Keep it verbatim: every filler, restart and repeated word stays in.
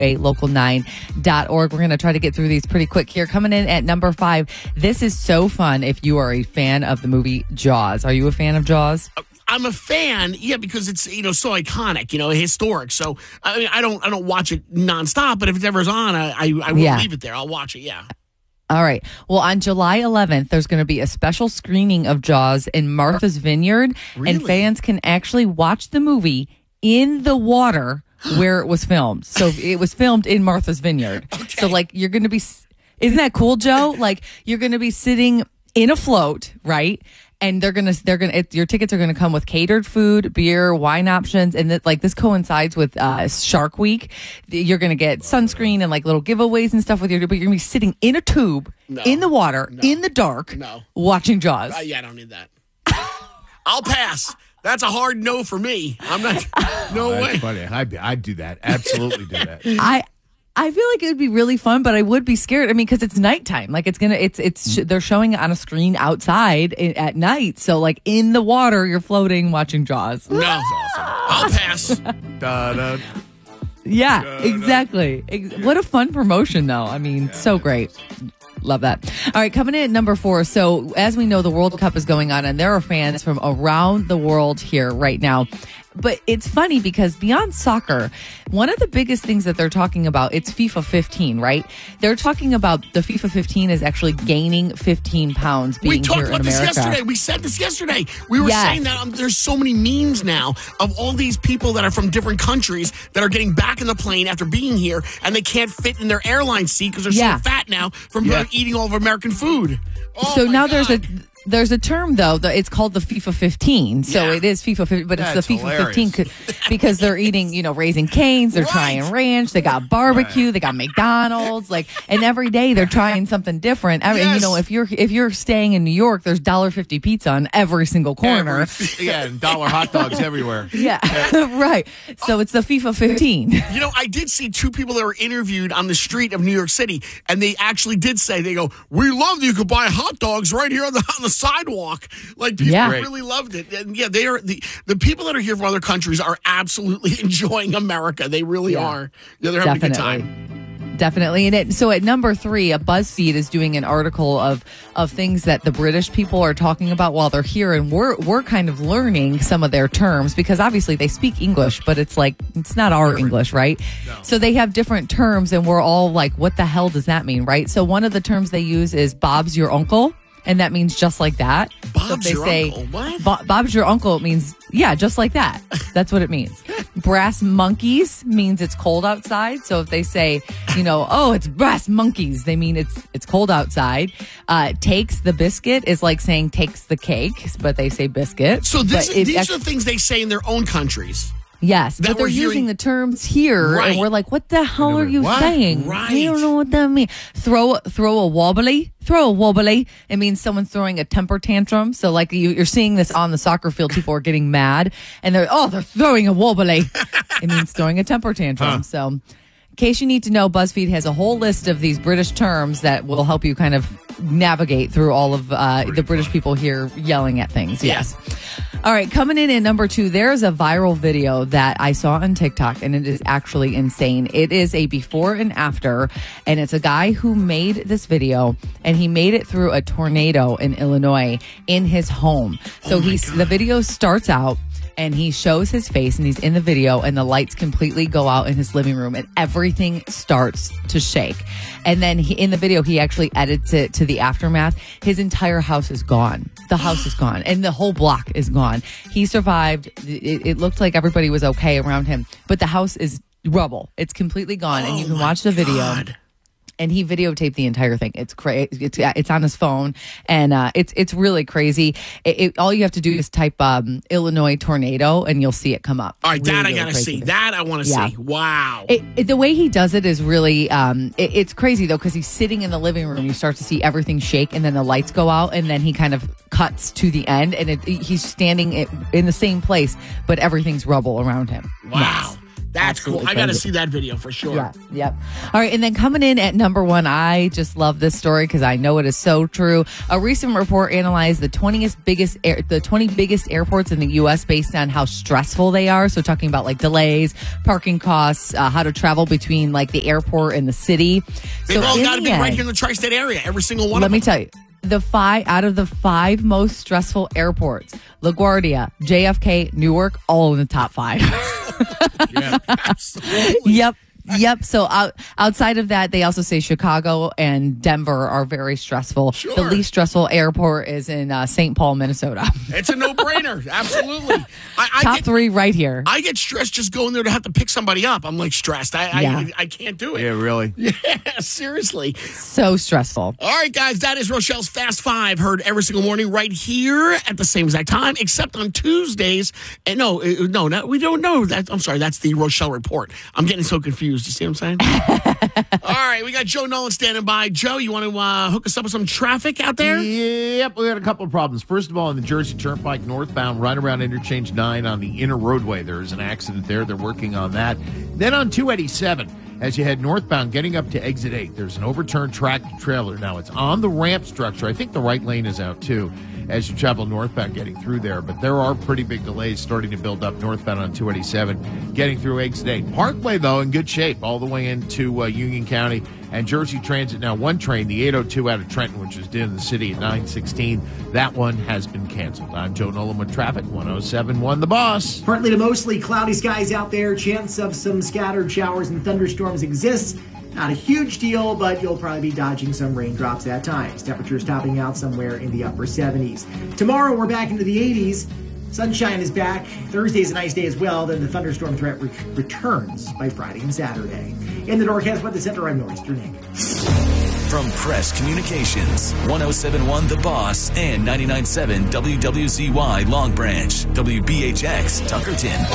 a local nine dot org. We're going to try to get through these pretty quick here. Coming in at number five, this is so fun if you are a fan of the movie Jaws. Are you a fan of Jaws? I'm a fan, yeah, because it's, you know, so iconic, you know, historic. So I mean, I don't I don't watch it nonstop, but if it ever's on, I I, I won't Yeah. leave it there. I'll watch it, yeah. All right. Well, on July eleventh, there's going to be a special screening of Jaws in Martha's Vineyard, Really? and fans can actually watch the movie in the water where it was filmed. So it was filmed in Martha's Vineyard. Okay. So, like, you're going to be, isn't that cool, Joe? Like, you're going to be sitting in a float, right? And they're gonna, they're gonna, it, your tickets are gonna come with catered food, beer, wine options, and that, like, this coincides with uh, Shark Week. You're gonna get sunscreen and like little giveaways and stuff with your, but you're gonna be sitting in a tube, No. in the water, No. in the dark, No. watching Jaws. Uh, yeah, I don't need that. I'll pass. That's a hard no for me. I'm not, no That's way. funny. I'd, I'd do that. Absolutely do that. I. I feel like it would be really fun, but I would be scared. I mean, because it's nighttime. Like, it's gonna, it's, it's. They're showing it on a screen outside i- at night. So, like, in the water, you're floating, watching Jaws. No, I'll pass. Da, da. Yeah, exactly. Ex- What a fun promotion, though. I mean, so great. Love that. All right, coming in at number four. So, as we know, the World Cup is going on, and there are fans from around the world here right now. But it's funny because beyond soccer, one of the biggest things that they're talking about, it's FIFA fifteen, right? They're talking about the FIFA fifteen is actually gaining fifteen pounds being We talked here in about this America. yesterday. We said this yesterday. We were Yes. saying that um, there's so many memes now of all these people that are from different countries that are getting back in the plane after being here, and they can't fit in their airline seat because they're Yeah. so fat now from Yeah. uh, eating all of American food. Oh, So my now there's a God. there's a term though that it's called the FIFA fifteen. So Yeah. it is FIFA fifteen, but it's That's the FIFA hilarious. fifteen c- because they're eating, you know, Raising Cane's, they're Right. trying ranch, they got barbecue, they got McDonald's, like, and every day they're trying something different. I mean, you Yes. know, if you're if you're staying in New York, there's one dollar fifty pizza on every single corner. Every- yeah, and dollar hot dogs everywhere. Yeah, right. So it's the FIFA fifteen. You know, I did see two people that were interviewed on the street of New York City, and they actually did say, they go, we love that you could buy hot dogs right here on the on the sidewalk. Like, people Yeah. really loved it. And yeah, they are the, the people that are here from other countries are absolutely enjoying America. They really Yeah. are. Yeah, they're having a good Definitely. time. Definitely. And it, so at number three, a BuzzFeed is doing an article of of things that the British people are talking about while they're here, and we're we're kind of learning some of their terms because obviously they speak English, but it's like it's not our English, right? So they have different terms, and we're all like, what the hell does that mean, right? So one of the terms they use is Bob's your uncle. And that means just like that. so if Bob's they your say, uncle? What? Bo- Bob's your uncle, it means, yeah, just like that. That's what it means. Brass monkeys means it's cold outside. So if they say, you know, oh, it's brass monkeys, they mean it's it's cold outside. Uh, takes the biscuit is like saying takes the cake, but they say biscuit. So this, But it these act- are the things they say in their own countries. Yes, that but they're we're hearing- using the terms here, Right. and we're like, "What the hell are you What? saying? Right. We don't know what that means." Throw throw a wobbly, throw a wobbly. It means someone's throwing a temper tantrum. So, like you, you're seeing this on the soccer field, people are getting mad, and they're oh, they're throwing a wobbly. It means throwing a temper tantrum. Huh. So, in case you need to know, BuzzFeed has a whole list of these British terms that will help you kind of navigate through all of uh, the British people here yelling at things. Yes. All right, coming in at number two, there's a viral video that I saw on TikTok, and it is actually insane. It is a before and after, and it's a guy who made this video, and he made it through a tornado in Illinois in his home. So he's the video starts out, and he shows his face, and he's in the video, and the lights completely go out in his living room, and everything starts to shake. And then he, in the video, he actually edits it to the aftermath. His entire house is gone. The house is gone, and the whole block is gone. He survived. It, it looked like everybody was okay around him, but the house is rubble. It's completely gone, and you can Oh, my watch the video. God. And he videotaped the entire thing. It's crazy. It's it's on his phone, and uh, it's it's really crazy. It, it, all you have to do is type um, Illinois tornado, and you'll see it come up. All right, Really, that I really gotta crazy. see. That I want to Yeah. see. Wow. It, it, the way he does it is really, um, it, it's crazy though, because he's sitting in the living room. You start to see everything shake, and then the lights go out, and then he kind of cuts to the end, and it, he's standing in the same place, but everything's rubble around him. Wow. That's cool. Absolutely I got to crazy. see that video for sure. Yeah, yep. All right, and then coming in at number one, I just love this story because I know it is so true. A recent report analyzed the twentieth biggest, air, the twenty biggest airports in the U S based on how stressful they are. So talking about like delays, parking costs, uh, how to travel between like the airport and the city. They've so all in got to the be right end, here in the tri-state area. Every single one Let of me them. tell you. The five out of the five most stressful airports, LaGuardia, J F K, Newark, all in the top five. Yeah. Absolutely. Yep. Yep. So out, outside of that, they also say Chicago and Denver are very stressful. Sure. The least stressful airport is in uh, Saint Paul, Minnesota. It's a no-brainer. Absolutely. I, I Top get, three right here. I get stressed just going there to have to pick somebody up. I'm like stressed. I Yeah. I, I can't do it. Yeah, really. Yeah, seriously. So stressful. All right, guys, that is Rochelle's Fast Five, heard every single morning right here at the same exact time, except on Tuesdays. And no, uh, no, no, we don't know that. I'm sorry, that's the Rochelle Report. I'm getting so confused. You see what I'm saying? All right, we got Joe Nolan standing by. Joe, you want to uh, hook us up with some traffic out there? Yep, we got a couple of problems. First of all, on the Jersey Turnpike northbound, right around interchange nine on the inner roadway, there is an accident there. They're working on that. Then on two eighty-seven, as you head northbound, getting up to exit eight, there's an overturned tractor trailer. Now, it's on the ramp structure. I think the right lane is out, too, as you travel northbound getting through there. But there are pretty big delays starting to build up northbound on two eighty-seven, getting through exit eight. Parkway, though, in good shape all the way into uh, Union County. And Jersey Transit, now one train, the eight oh two out of Trenton, which was due in the city at nine sixteen, that one has been canceled. I'm Joe Nolan with traffic, one oh seven point one The Boss. Partly to mostly cloudy skies out there. Chance of some scattered showers and thunderstorms exists. Not a huge deal, but you'll probably be dodging some raindrops at times. Temperatures topping out somewhere in the upper seventies. Tomorrow, we're back into the eighties. Sunshine is back. Thursday's a nice day as well. Then the thunderstorm threat re- returns by Friday and Saturday. In the Northwest Weather Center, I'm Northeastern Nick. From Press Communications, one oh seven point one The Boss and ninety-nine point seven W W Z Y Long Branch, W B H X Tuckerton.